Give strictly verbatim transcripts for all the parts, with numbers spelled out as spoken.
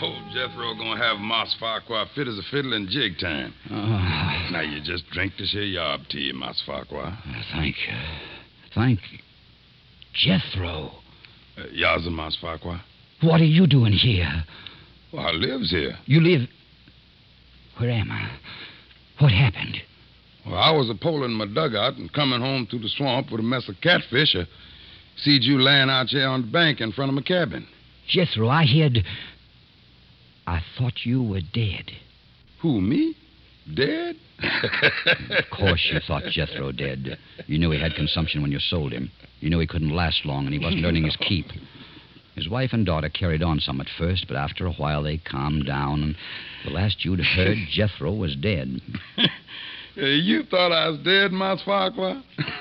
Old Jethro gonna have Mas Farquhar fit as a fiddle in jig time. Oh. Now, you just drink this here yob tea, Mas Farquhar. Uh, thank you. Thank you. Jethro. Uh, Yaza, Mas Farquhar. What are you doing here? Well, I lives here. You live... Where am I? What happened? Well, I was a-poling my dugout and coming home through the swamp with a mess of catfish. I seed you laying out here on the bank in front of my cabin. Jethro, I had... I thought you were dead. Who, me? Dead? Of course you thought Jethro dead. You knew he had consumption when you sold him. You knew he couldn't last long and he wasn't earning his keep. His wife and daughter carried on some at first, but after a while they calmed down, and the last you'd heard, Jethro was dead. You thought I was dead, Mas Farquhar?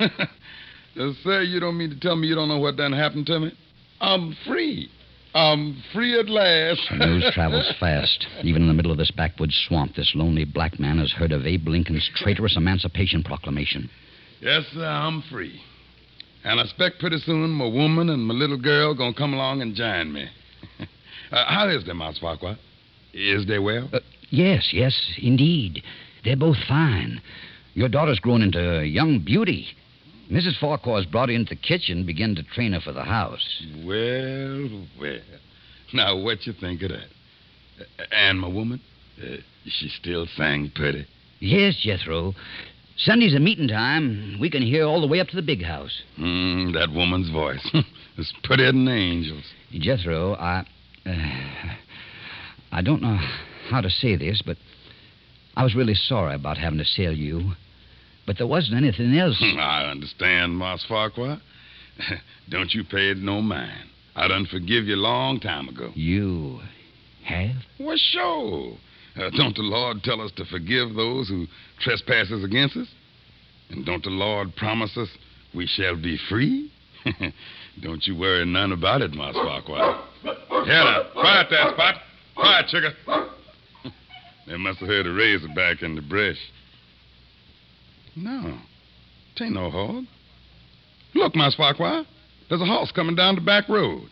Sir, you don't mean to tell me you don't know what done happened to me? I'm free. I'm free at last. The news travels fast. Even in the middle of this backwoods swamp, this lonely black man has heard of Abe Lincoln's traitorous Emancipation Proclamation. Yes, sir, I'm free. And I expect pretty soon my woman and my little girl gonna come along and join me. uh, how is they, Mas Farquhar? Is they well? Uh, yes, yes, indeed. They're both fine. Your daughter's grown into a young beauty. Missus Farquhar's brought her into the kitchen, began to train her for the house. Well, well. Now, what you think of that? Uh, and my woman? Uh, she still sang pretty? Yes, Jethro. Sunday's a meeting time. We can hear all the way up to the big house. Mm, that woman's voice. It's prettier than angels. Jethro, I... Uh, I don't know how to say this, but I was really sorry about having to sell you. But there wasn't anything else. I understand, Mas Farquhar. Don't you pay it no mind. I done forgive you a long time ago. You have? Well, sure. Uh, don't the Lord tell us to forgive those who trespasses against us? And don't the Lord promise us we shall be free? Don't you worry none about it, Mas Farquhar. Here now, quiet that spot. Quiet, sugar. They must have heard a razorback in the brush. No, it ain't no hog. Look, Mas Farquhar, there's a horse coming down the back road.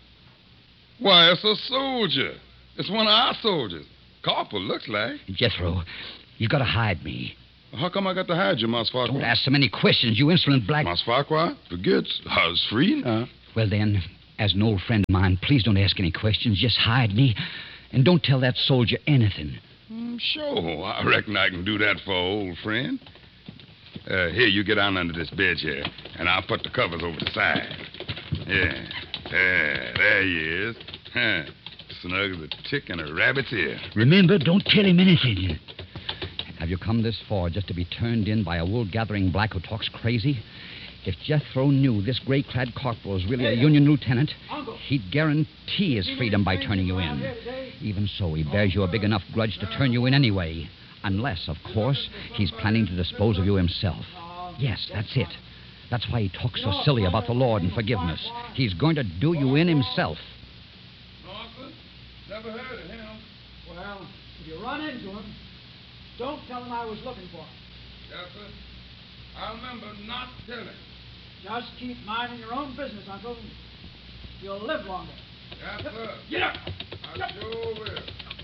Why, it's a soldier. It's one of our soldiers. Corporal looks like. Jethro, you've got to hide me. How come I got to hide you, Mas Farquhar? Don't ask so many questions, you insolent black... Mas Farquhar, forget. I was free now. Well, then, as an old friend of mine, please don't ask any questions. Just hide me. And don't tell that soldier anything. Mm, sure. I reckon I can do that for an old friend. Uh, here, you get down under this bed here, and I'll put the covers over the side. Yeah. Yeah, there he is. Huh. Snug as a tick in a rabbit's ear. Remember, don't tell him anything. Have you come this far just to be turned in by a wool-gathering black who talks crazy? If Jethro knew this gray-clad corporal was really a Union lieutenant, he'd guarantee his freedom by turning you in. Even so, he bears you a big enough grudge to turn you in anyway. Unless, of course, he's planning to dispose of you himself. Yes, that's it. That's why he talks so silly about the Lord and forgiveness. He's going to do you in himself. Norton, never heard of him. Well, if you run into him, don't tell him I was looking for him. Yes, sir. I remember not telling. Just keep minding your own business, Uncle. You'll live longer. Yes, sir. Get up! I sure will.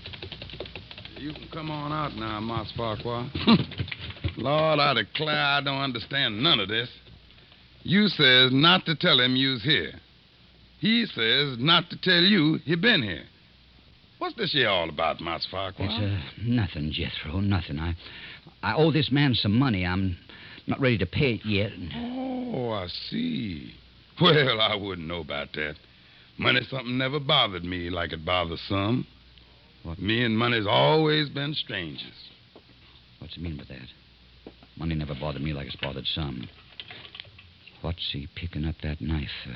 You can come on out now, Mas Farquhar. Lord, I declare I don't understand none of this. You says not to tell him you's here. He says not to tell you he been here. What's this here all about, Mas Farquhar? It's, uh, nothing, Jethro, nothing. I, I owe this man some money. I'm not ready to pay it yet. Oh, I see. Well, I wouldn't know about that. Money's something never bothered me like it bothers some. What? Me and money's always been strangers. What's he mean by that? Money never bothered me like it's bothered some. What's he picking up that knife for?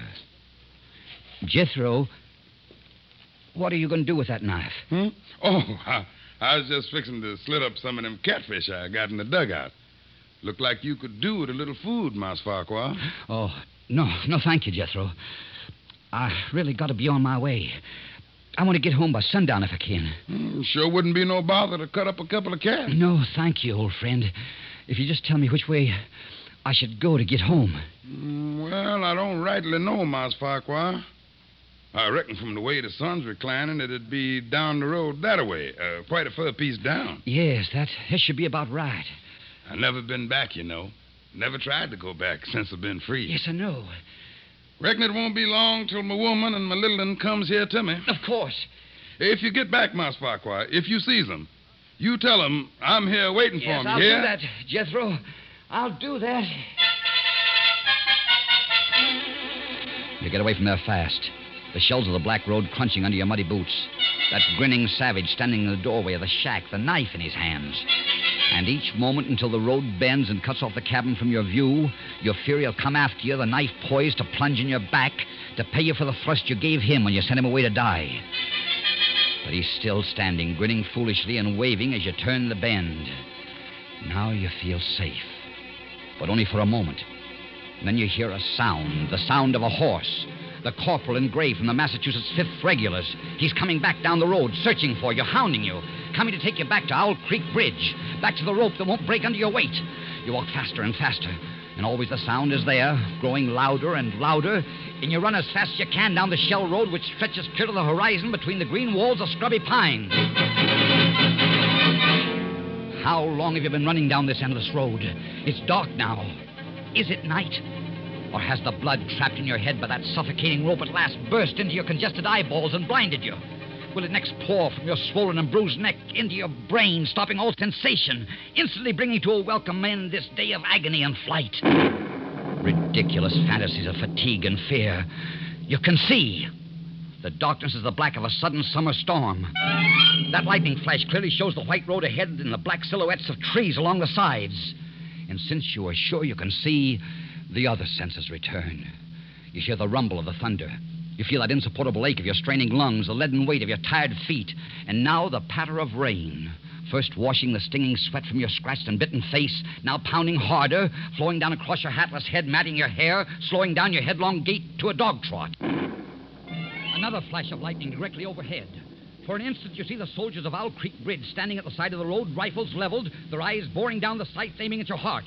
Jethro, what are you going to do with that knife? Hmm? Oh, I, I was just fixing to slit up some of them catfish I got in the dugout. Looked like you could do with a little food, Mas Farquhar. Oh, no, no, thank you, Jethro. I really got to be on my way. I want to get home by sundown if I can. Mm, sure wouldn't be no bother to cut up a couple of cats. No, thank you, old friend. If you just tell me which way I should go to get home. Mm, well, I don't rightly know, Mas Farquhar. I reckon from the way the sun's reclining, it'd be down the road that-a-way, uh, quite a fur piece down. Yes, that, that should be about right. I've never been back, you know. Never tried to go back since I've been free. Yes, I know. Reckon it won't be long till my woman and my little un comes here to me. Of course. If you get back, Mouse Farquhar, if you sees them, you tell them I'm here waiting Yes, for them, I'll you hear? do that, Jethro. I'll do that. You get away from there fast. The shells of the black road crunching under your muddy boots. That grinning savage standing in the doorway of the shack, the knife in his hands. And each moment until the road bends and cuts off the cabin from your view, your fury will come after you, the knife poised to plunge in your back, to pay you for the thrust you gave him when you sent him away to die. But he's still standing, grinning foolishly and waving as you turn the bend. Now you feel safe. But only for a moment. And then you hear a sound, the sound of a horse. The corporal in gray from the Massachusetts fifth Regulars. He's coming back down the road, searching for you, hounding you, coming to take you back to Owl Creek Bridge, back to the rope that won't break under your weight. You walk faster and faster, and always the sound is there, growing louder and louder, and you run as fast as you can down the shell road which stretches clear to the horizon between the green walls of scrubby pine. How long have you been running down this endless road? It's dark now. Is it night? Or has the blood trapped in your head by that suffocating rope at last burst into your congested eyeballs and blinded you? Will it next pour from your swollen and bruised neck into your brain, stopping all sensation, instantly bringing to a welcome end this day of agony and flight? Ridiculous fantasies of fatigue and fear. You can see. The darkness is the black of a sudden summer storm. That lightning flash clearly shows the white road ahead and the black silhouettes of trees along the sides. And since you are sure you can see, the other senses return. You hear the rumble of the thunder. You feel that insupportable ache of your straining lungs, the leaden weight of your tired feet, and now the patter of rain. First washing the stinging sweat from your scratched and bitten face, now pounding harder, flowing down across your hatless head, matting your hair, slowing down your headlong gait to a dog trot. Another flash of lightning directly overhead. For an instant, you see the soldiers of Owl Creek Bridge standing at the side of the road, rifles leveled, their eyes boring down the sights, aiming at your heart.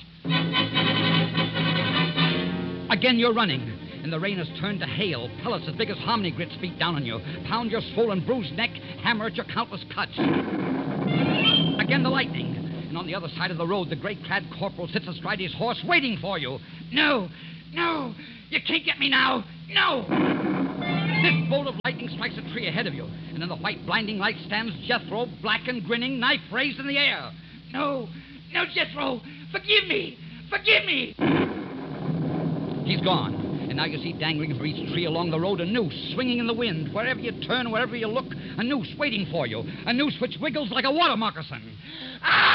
Again, you're running, and the rain has turned to hail. Pellets as big as hominy grits beat down on you, pound your swollen, bruised neck, hammer at your countless cuts. Again, the lightning, and on the other side of the road, the gray-clad corporal sits astride his horse, waiting for you. No, no, you can't get me now. No! This bolt of lightning strikes a tree ahead of you, and in the white blinding light stands Jethro, black and grinning, knife raised in the air. No, no, Jethro, forgive me, forgive me. He's gone, and now you see dangling from each tree along the road a noose swinging in the wind. Wherever you turn, wherever you look, a noose waiting for you, a noose which wiggles like a water moccasin. Ah!